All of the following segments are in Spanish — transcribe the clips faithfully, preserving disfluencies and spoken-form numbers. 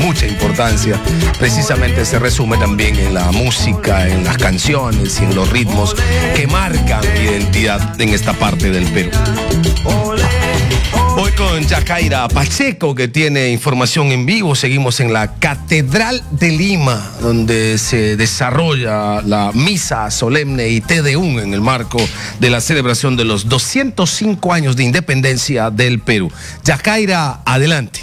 mucha importancia, precisamente se resume también en la música, en las canciones y en los ritmos que marcan identidad en esta parte del Perú. Hoy con Yacaira Pacheco, que tiene información en vivo. Seguimos en la Catedral de Lima, donde se desarrolla la misa solemne y Te Deum en el marco de la celebración de los doscientos cinco años de independencia del Perú. Yacaira, adelante.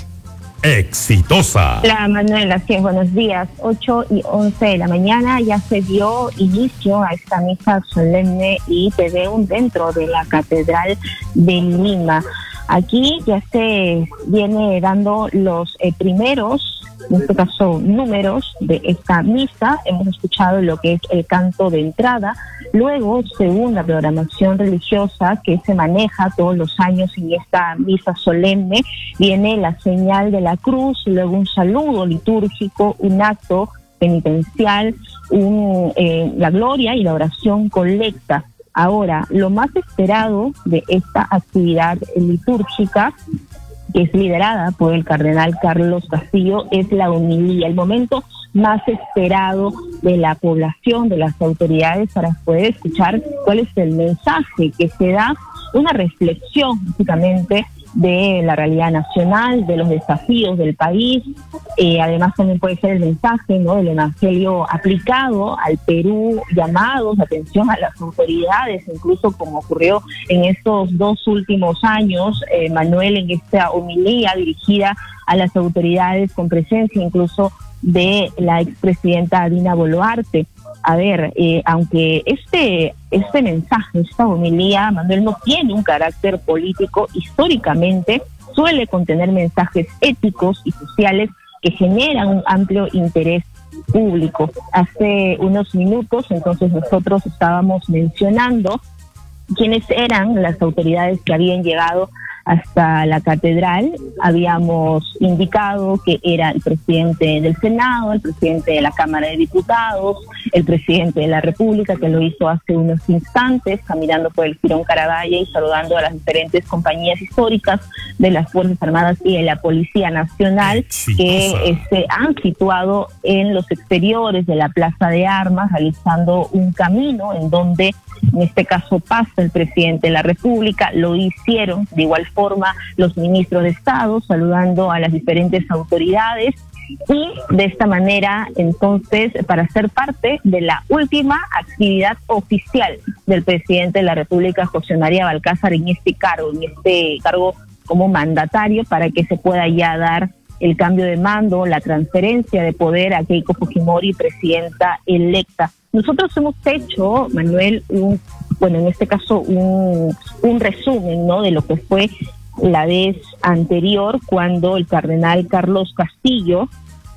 Exitosa. Hola Manuel, así es, buenos días. ocho y once de la mañana ya se dio inicio a esta misa solemne y Te Deum dentro de la Catedral de Lima. Aquí ya se viene dando los eh, primeros, en este caso, números de esta misa. Hemos escuchado lo que es el canto de entrada. Luego, según la programación religiosa que se maneja todos los años en esta misa solemne, viene la señal de la cruz, luego un saludo litúrgico, un acto penitencial, un, eh, la gloria y la oración colecta. Ahora, lo más esperado de esta actividad litúrgica, que es liderada por el cardenal Carlos Castillo, es la homilía, el momento más esperado de la población, de las autoridades, para poder escuchar cuál es el mensaje que se da, una reflexión básicamente de la realidad nacional, de los desafíos del país. Eh, además también puede ser el mensaje, ¿no?, del evangelio aplicado al Perú, llamados, atención a las autoridades, incluso como ocurrió en estos dos últimos años, eh, Manuel, en esta homilía dirigida a las autoridades con presencia incluso de la expresidenta Dina Boluarte. A ver, eh, aunque este este mensaje, esta homilía, Manuel, no tiene un carácter político, históricamente suele contener mensajes éticos y sociales que generan un amplio interés público. Hace unos minutos, entonces, nosotros estábamos mencionando quiénes eran las autoridades que habían llegado hasta la catedral. Habíamos indicado que era el presidente del Senado, el presidente de la Cámara de Diputados, el presidente de la República, que lo hizo hace unos instantes, caminando por el Jirón Caravalle y saludando a las diferentes compañías históricas de las Fuerzas Armadas y de la Policía Nacional, Exitosa. que se este, han situado en los exteriores de la Plaza de Armas, realizando un camino en donde, en este caso, pasa el presidente de la República. Lo hicieron de igual forma los ministros de Estado, saludando a las diferentes autoridades, y de esta manera, entonces, para ser parte de la última actividad oficial del presidente de la República, José María Balcázar, en este cargo, en este cargo como mandatario, para que se pueda ya dar el cambio de mando, la transferencia de poder a Keiko Fujimori, presidenta electa. Nosotros hemos hecho, Manuel, un, bueno, en este caso, un, un resumen, ¿no?, de lo que fue la vez anterior, cuando el cardenal Carlos Castillo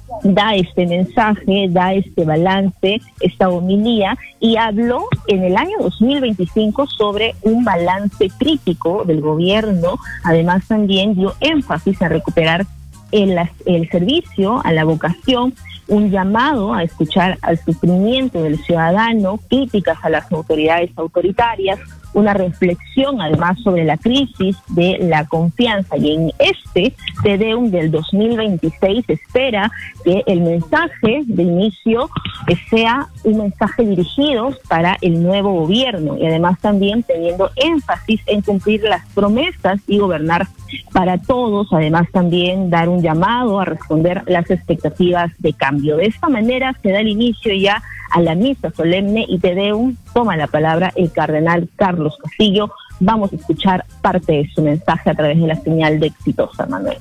da este mensaje, da este balance, esta homilía, y habló en el año dos mil veinticinco sobre un balance crítico del gobierno. Además, también dio énfasis a recuperar el, el servicio a la vocación, un llamado a escuchar al sufrimiento del ciudadano, críticas a las autoridades autoritarias, una reflexión además sobre la crisis de la confianza. Y en este Te Deum del dos mil veintiséis se espera que el mensaje de inicio sea un mensaje dirigido para el nuevo gobierno, y además también teniendo énfasis en cumplir las promesas y gobernar para todos. Además también dar un llamado a responder las expectativas de cambio. De esta manera se da el inicio ya a la misa solemne y Te Deum. Toma la palabra el cardenal Carlos Castillo. Vamos a escuchar parte de su mensaje a través de la señal de Exitosa, Manuel.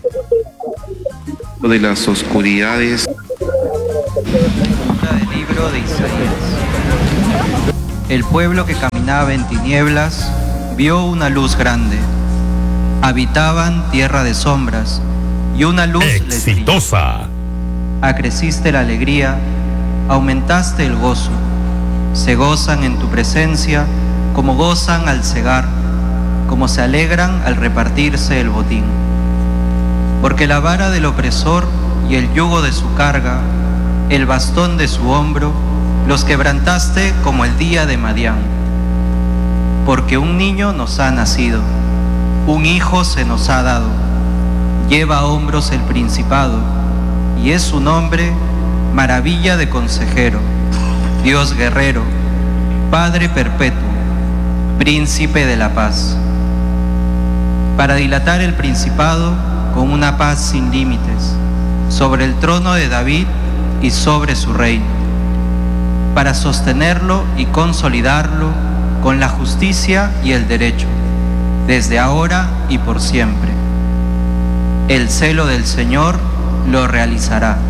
De las oscuridades. Del libro de Isaías. El pueblo que caminaba en tinieblas vio una luz grande. Habitaban tierra de sombras y una luz Exitosa. les brilló. Acreciste la alegría, aumentaste el gozo. Se gozan en tu presencia como gozan al cegar, como se alegran al repartirse el botín. Porque la vara del opresor y el yugo de su carga, el bastón de su hombro, los quebrantaste como el día de Madián. Porque un niño nos ha nacido, un hijo se nos ha dado, lleva a hombros el principado, y y es su nombre maravilla de consejero, Dios guerrero, Padre perpetuo, príncipe de la paz. Para dilatar el principado con una paz sin límites, sobre el trono de David y sobre su reino, para sostenerlo y consolidarlo con la justicia y el derecho, desde ahora y por siempre. El celo del Señor lo realizará.